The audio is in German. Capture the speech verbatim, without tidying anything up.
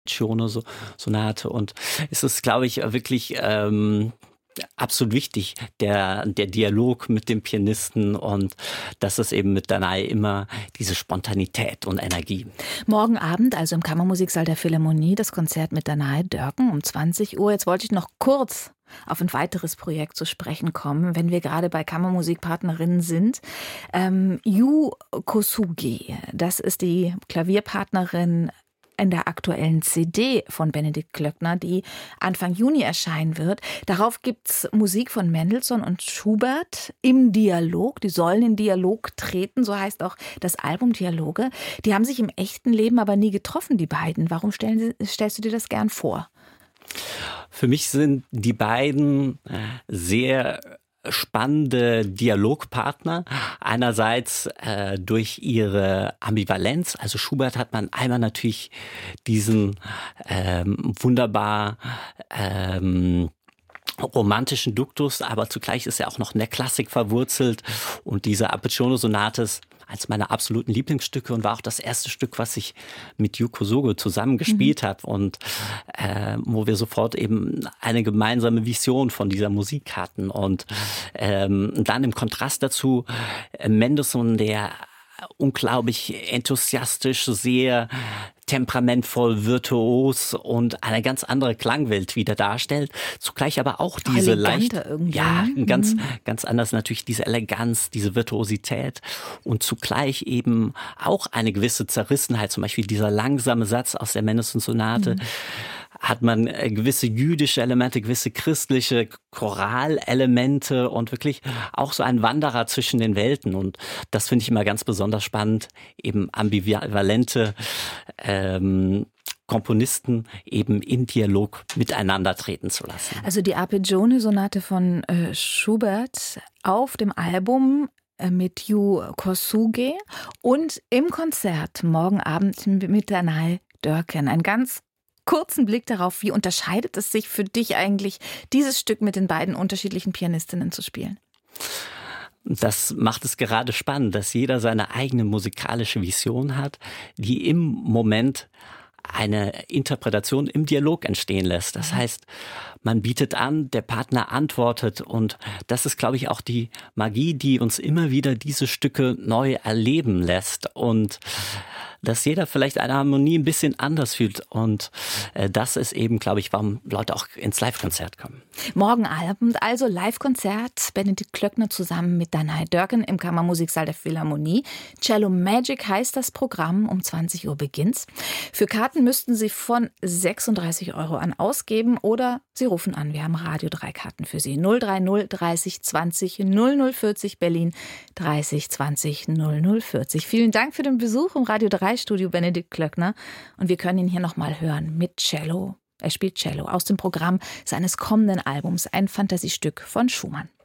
Sonate. Und es ist, glaube ich, wirklich ähm, absolut wichtig, der, der Dialog mit dem Pianisten, und das ist eben mit Danai immer diese Spontanität und Energie. Morgen Abend, also im Kammermusiksaal der Philharmonie, das Konzert mit Danai Dörken um zwanzig Uhr. Jetzt wollte ich noch kurz auf ein weiteres Projekt zu sprechen kommen, wenn wir gerade bei Kammermusikpartnerinnen sind. Ähm, Yu Kosugi, das ist die Klavierpartnerin in der aktuellen C D von Benedikt Glöckner, die Anfang Juni erscheinen wird. Darauf gibt's Musik von Mendelssohn und Schubert im Dialog. Die sollen in Dialog treten, so heißt auch das Album Dialoge. Die haben sich im echten Leben aber nie getroffen, die beiden. Warum stellen, stellst du dir das gern vor? Für mich sind die beiden sehr spannende Dialogpartner. Einerseits äh, durch ihre Ambivalenz. Also Schubert hat man einmal natürlich diesen ähm, wunderbar ähm, romantischen Duktus, aber zugleich ist er auch noch in der Klassik verwurzelt. Und diese Arpeggione-Sonate ist eines meiner absoluten Lieblingsstücke und war auch das erste Stück, was ich mit Yu Kosugi zusammen gespielt mhm. habe, und äh, wo wir sofort eben eine gemeinsame Vision von dieser Musik hatten. Und ähm, dann im Kontrast dazu äh, Mendelssohn, der unglaublich enthusiastisch, sehr temperamentvoll, virtuos und eine ganz andere Klangwelt wieder darstellt. Zugleich aber auch diese leicht, ja, ganz, mhm. ganz anders natürlich diese Eleganz, diese Virtuosität und zugleich eben auch eine gewisse Zerrissenheit. Zum Beispiel dieser langsame Satz aus der Mendelssohn-Sonate. Mhm. Hat man gewisse jüdische Elemente, gewisse christliche Choralelemente und wirklich auch so ein Wanderer zwischen den Welten. Und das finde ich immer ganz besonders spannend, eben ambivalente ähm, Komponisten eben in Dialog miteinander treten zu lassen. Also die Arpeggione-Sonate von äh, Schubert auf dem Album mit Yu Kosugi und im Konzert morgen Abend mit Danai Dörken. Ein ganz kurzen Blick darauf, wie unterscheidet es sich für dich eigentlich, dieses Stück mit den beiden unterschiedlichen Pianistinnen zu spielen? Das macht es gerade spannend, dass jeder seine eigene musikalische Vision hat, die im Moment eine Interpretation im Dialog entstehen lässt. Das heißt, man bietet an, der Partner antwortet, und das ist, glaube ich, auch die Magie, die uns immer wieder diese Stücke neu erleben lässt, und dass jeder vielleicht eine Harmonie ein bisschen anders fühlt, und äh, das ist eben, glaube ich, warum Leute auch ins Live-Konzert kommen. Morgen Abend also Live-Konzert, Benedikt Glöckner zusammen mit Danai Dörken im Kammermusiksaal der Philharmonie. Cello Magic heißt das Programm, um zwanzig Uhr beginnt's. Für Karten müssten Sie von sechsunddreißig Euro an ausgeben oder Sie rufen an. Wir haben Radio drei Karten für Sie. null drei null dreißig zwanzig null null vierzig Berlin, dreißig zwanzig null null vierzig. Vielen Dank für den Besuch im Radio drei Studio Benedikt Glöckner, und wir können ihn hier nochmal hören mit Cello. Er spielt Cello aus dem Programm seines kommenden Albums, ein Fantasiestück von Schumann.